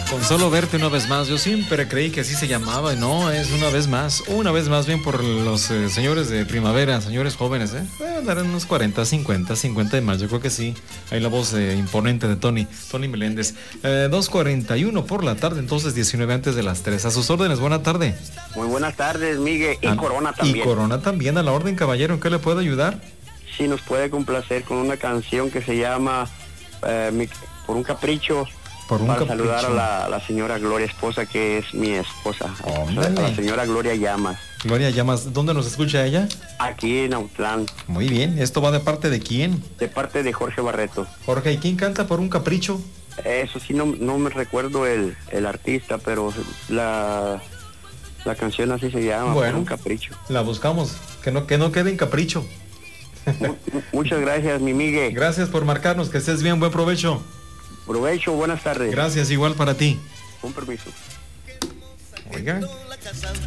Con solo verte una vez más, yo siempre creí que así se llamaba, y no, es una vez más bien por los señores de primavera, señores jóvenes, darán unos 40 y más, yo creo que sí. Ahí la voz imponente de Tony Meléndez. 2:41 por la tarde, entonces 19 antes de las 3. A sus órdenes, buena tarde. Muy buenas tardes, Miguel, y Corona también. Y Corona también, a la orden, caballero, ¿en qué le puedo ayudar? Sí, nos puede complacer con una canción que se llama Por un capricho. Para saludar a la señora Gloria Esposa, que es mi esposa. A la señora Gloria Llamas. Gloria Llamas, ¿dónde nos escucha ella? Aquí en Autlán. Muy bien, ¿esto va de parte de quién? De parte de Jorge Barreto. Jorge, ¿y quién canta Por un capricho? Eso sí, no me recuerdo el artista, pero la canción así se llama, bueno, Por un capricho. La buscamos, que no quede en capricho. Muchas gracias, mi Miguel. Gracias por marcarnos, que estés bien, buen provecho. Provecho, buenas tardes. Gracias, igual para ti. Con permiso. Oigan.